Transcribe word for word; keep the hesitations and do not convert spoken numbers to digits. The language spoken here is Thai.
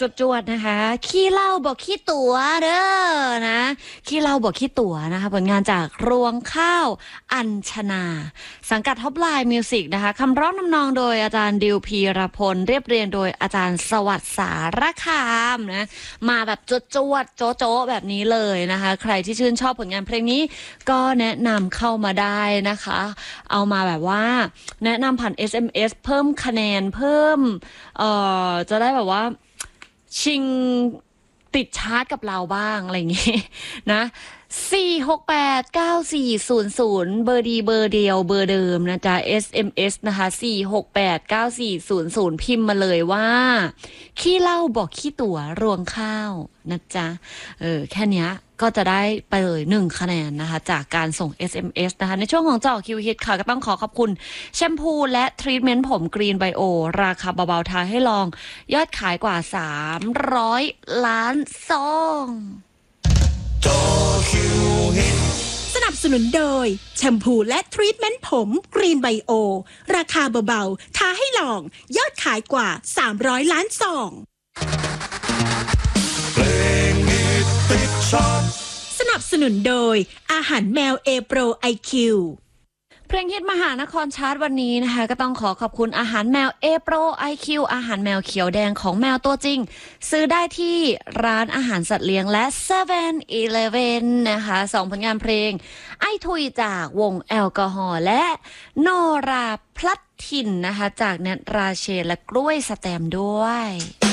จวดๆนะคะขี้เล่าบอกขี้ตัวเด้อนะขี้เล่าบอกขี้ตัวนะคะผลงานจากรวงข้าวอัญชนาสังกัดท็อปไลน์มิวสิกนะคะคำร้องนำนองโดยอาจารย์ดิวพีรพลเรียบเรียงโดยอาจารย์สวัสดิ์สารคามนะมาแบบจวดจวดโจ๊ะโจ๊ะแบบนี้เลยนะคะใครที่ชื่นชอบผลงานเพลงนี้ก็แนะนำเข้ามาได้นะคะเอามาแบบว่าแนะนำผ่าน เอส เอ็ม เอส เพิ่มคะแนนเพิ่มเอ่อจะได้แบบว่าชิงติดชาร์ตกับเราบ้างอะไรอย่างงี้นะสี่ หก แปด เก้า สี่ ศูนย์ ศูนย์เบอร์ดีเบอร์เดียวเบอร์เดิมนะจ๊ะ เอส เอ็ม เอส นะคะสี่ หก แปด เก้า สี่ ศูนย์ ศูนย์พิมพ์มาเลยว่าขี้เล่าบอกขี้ตั๋วรวงข้าวนะจ๊ะเออแค่เนี้ยก็จะได้ไปเลยหนึ่งคะแนนนะคะจากการส่ง เอส เอ็ม เอส นะคะในช่วงของเจาะคิวฮิตค่ะก็ต้องขอขอบคุณแชมพูและทรีทเมนต์ผมกรีนไบโอราคาเบาๆทาให้ลองยอดขายกว่าสามร้อยล้านซองสนับสนุนโดยแชมพูและทรีทเมนต์ผมกรีนไบโอราคาเบาๆทาให้ลองยอดขายกว่าสามร้อยล้านซองสนับสนุนโดยอาหารแมวเอโปรไอคิวเพลงฮิตมหานครชาร์ตวันนี้นะคะก็ต้องขอขอบคุณอาหารแมวเอโปรไอคิวอาหารแมวเขียวแดงของแมวตัวจริงซื้อได้ที่ร้านอาหารสัตว์เลี้ยงและเซเว่นอีเลฟเว่นนะคะสองผลงานเพลงไอทุยจากวงแอลกอฮอล์และโนราพลัดถิ่นนะคะจากเนตราเชและกล้วยสแตมด้วย